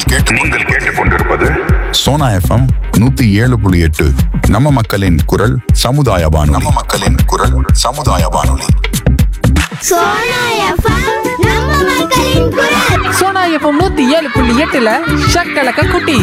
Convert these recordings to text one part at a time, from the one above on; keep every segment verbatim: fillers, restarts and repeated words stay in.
கேட்டு நீங்கள் கேட்டுக்கொண்டிருப்பது சோனா எஃப்எம் நூத்தி ஏழு புள்ளி எட்டு. நம்ம மக்களின் குரல் சமுதாய வானொலி. நம்ம மக்களின் குரல் சமுதாய வானொலி. சோனா எஃப்எம் நம்ம மக்களின் குரல். சோனா எஃப்எம் நூத்தி ஏழு புள்ளி எட்டுல ஷக்கலக்க குட்டி.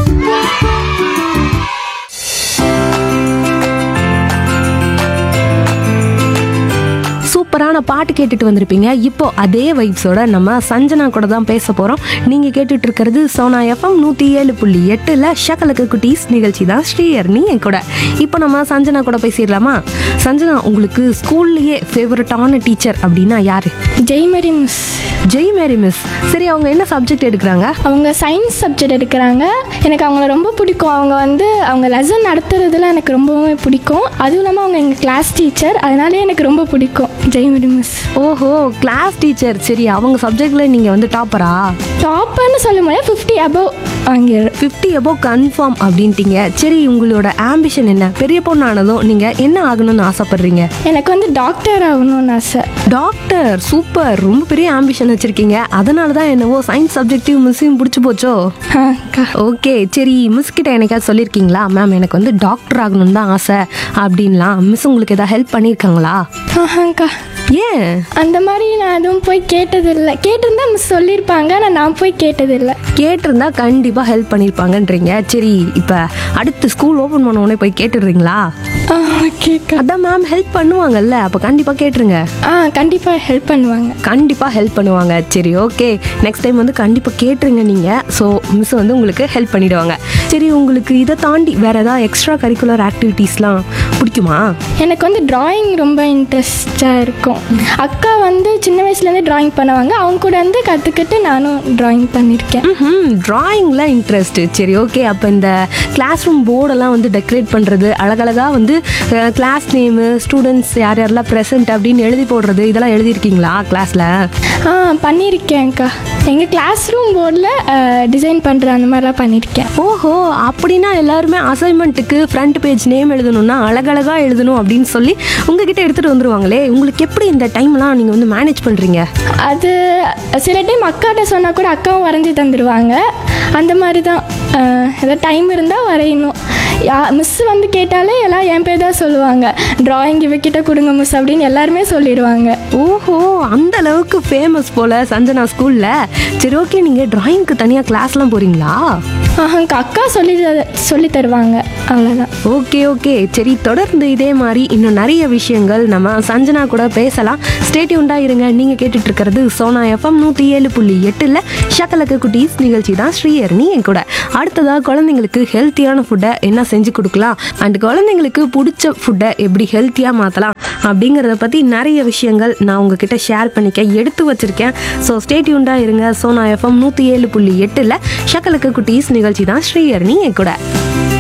சூப்பரான பாட்டு கேட்டுட்டு வந்திருப்பீங்க. இப்போ அதே வைப்ஸோட நம்ம சஞ்சனா கூட தான் பேச போகிறோம். நீங்கள் கேட்டுட்டு இருக்கிறது சோனா எஃப்எம் நூற்றி ஏழு புள்ளி எட்டில் ஷக்கலக்கு குட்டீஸ் நிகழ்ச்சி தான். ஸ்ரீயர்னி என் கூட. இப்போ நம்ம சஞ்சனா கூட பேசிடலாமா? சஞ்சனா, உங்களுக்கு ஸ்கூல்லையே ஃபேவரட்டான டீச்சர் அப்படின்னா யார்? ஜெய்மரி மிஸ். ஜெய் மேரி மிஸ். சரி, அவங்க என்ன சப்ஜெக்ட் எடுக்கிறாங்க? அவங்க சயின்ஸ் சப்ஜெக்ட் எடுக்கிறாங்க. எனக்கு அவங்கள ரொம்ப பிடிக்கும். அவங்க வந்து அவங்க லெசன் நடத்துறதுல எனக்கு ரொம்பவே பிடிக்கும். அதுவும் இல்லாமல் அவங்க எங்கள் கிளாஸ் டீச்சர், அதனாலே எனக்கு ரொம்ப பிடிக்கும் ஜெய்மரி மிஸ். ஓஹோ, கிளாஸ் டீச்சர். சரி, அவங்க சப்ஜெக்டில் நீங்கள் வந்து டாப்பரா? டாப்பர்னு சொல்ல முடியாது, fifty above வாங்கிடு. Fifty above confirm அப்படின்ட்டீங்க. சரி, உங்களோட ஆம்பிஷன் என்ன? பெரிய பொண்ணானதும் நீங்கள் என்ன ஆகணும்னு ஆசைப்படுறீங்க? எனக்கு வந்து டாக்டர் ஆகணும்னு ஆசை. Doctor, super. ரொம்ப பெரிய ஆம்பிஷன் வச்சிருக்கீங்க. அதனால தான் என்னவோ சயின்ஸ் சப்ஜெக்டையும் மிஸ்ஸையும் பிடிச்சி போச்சோ? ஓகே, சரி. மிஸ் கிட்ட எனக்காவது சொல்லியிருக்கீங்களா, மேம் எனக்கு வந்து டாக்டர் ஆகணும்னு தான் ஆசை அப்படின்லாம்? மிஸ் உங்களுக்கு ஏதாவது ஹெல்ப் பண்ணியிருக்காங்களா? ஆஹாங்க்கா. ஏன்? அந்த மாதிரி நான் எதுவும் போய் கேட்டதில்லை. கேட்டிருந்தா மிஸ் சொல்லியிருப்பாங்க, ஆனால் நான் போய் கேட்டதில்லை. கேட்டிருந்தா கண்டிப்பாக ஹெல்ப் பண்ணியிருப்பாங்கன்றீங்க. சரி, இப்போ அடுத்து ஸ்கூல் ஓப்பன் பண்ண உடனே போய் கேட்டுடுறீங்களா? ஓகேக்கா. அதான் மேம் ஹெல்ப் பண்ணுவாங்கல்ல, அப்போ கண்டிப்பாக கேட்டுருங்க. ஆ, கண்டிப்பாக ஹெல்ப் பண்ணுவாங்க. கண்டிப்பாக ஹெல்ப் பண்ணுவாங்க. சரி, ஓகே. நெக்ஸ்ட் டைம் வந்து கண்டிப்பாக கேட்டுருங்க நீங்கள். ஸோ மிஸ் வந்து உங்களுக்கு ஹெல்ப் பண்ணிவிடுவாங்க. சரி, உங்களுக்கு இதை தாண்டி வேறு ஏதாவது எக்ஸ்ட்ரா கரிக்குலர் ஆக்டிவிட்டீஸ்லாம் பிடிக்குமா? எனக்கு வந்து ட்ராயிங் ரொம்ப இன்ட்ரெஸ்டாக இருக்கும். அக்கா வந்து சின்ன வயசுலேருந்து ட்ராயிங் பண்ணுவாங்க. அவங்க கூட வந்து கற்றுக்கிட்டு நானும் ட்ராயிங் பண்ணியிருக்கேன். ம், ட்ராயிங்கில் இன்ட்ரெஸ்ட்டு. சரி, ஓகே. அப்போ இந்த கிளாஸ் ரூம் போர்டெல்லாம் வந்து டெக்கரேட் பண்ணுறது, அழகழகாக வந்து கிளாஸ் நேமு, ஸ்டூடெண்ட்ஸ் யார் யாரெல்லாம் ப்ரெசென்ட் அப்படின்னு எழுதி போடுறது, இதெல்லாம் எழுதியிருக்கீங்களா கிளாஸில்? ஆ, பண்ணியிருக்கேன்க்கா. எங்கள் கிளாஸ் ரூம் போர்டில் டிசைன் பண்ணுற அந்த மாதிரிலாம் பண்ணியிருக்கேன். ஓஹோ, அப்படின்னா எல்லாருமே அசைன்மெண்ட்டுக்கு ஃப்ரண்ட் பேஜ் நேம் எழுதணும்னா அழகழகாக எழுதணும் அப்படின்னு சொல்லி உங்ககிட்ட எடுத்துகிட்டு வந்துடுவாங்களே. உங்களுக்கு எப்படி இந்த டைம்லாம் நீங்கள் வந்து மேனேஜ் பண்ணுறீங்க? அது சில டைம் அக்காட்ட சொன்னால் கூட அக்காவும் வரைஞ்சி தந்துடுவாங்க. அந்த மாதிரி தான். ஏதாவது டைம் இருந்தால் வரையணும். யா மிஸ் வந்து கேட்டாலே எல்லாம் என் பேர் தான் சொல்லுவாங்க. ட்ராயிங் இவக்கிட்ட கொடுங்க மிஸ் அப்படின்னு எல்லாருமே சொல்லிடுவாங்க. ஓஹோ, அந்த அளவுக்கு ஃபேமஸ் போல் சஞ்சனா ஸ்கூலில். சரி, ஓகே. நீங்கள் ட்ராயிங்க்கு தனியாக கிளாஸ்லாம் போகிறீங்களா? ஆஹாங்க, அக்கா சொல்லி சொல்லி தருவாங்க, அவ்வளோதான். ஓகே ஓகே சரி, தொடர்ந்து இதே மாதிரி இன்னும் நிறைய விஷயங்கள் நம்ம சஞ்சனா கூட பேசலாம். ஸ்டே டியூன்டா இருங்க. நீங்கள் கேட்டுட்டு இருக்கிறது சோனா எஃப்எம் நூற்றி ஏழு புள்ளி எட்டில் ஷக்கலக்கு குட்டீஸ் நிகழ்ச்சி தான். ஸ்ரீயர்னி என் கூட. அடுத்ததாக குழந்தைங்களுக்கு ஹெல்த்தியான ஃபுட்டை என்ன செஞ்சு கொடுக்கலாம், அண்ட் குழந்தைங்களுக்கு பிடிச்ச ஃபுட்டை எப்படி ஹெல்த்தியாக மாற்றலாம் அப்படிங்கிறத பற்றி நிறைய விஷயங்கள் நான் உங்ககிட்ட ஷேர் பண்ணிக்க எடுத்து வச்சுருக்கேன். ஸோ ஸ்டே டியூன்டா இருங்க. சோனா எஃப்எம் நூற்றி ஏழு புள்ளி எட்டில் ஷக்கலக்கு குட்டீஸ் நிகழ்ச்சி தான். ஸ்ரீயர்னி என் கூட.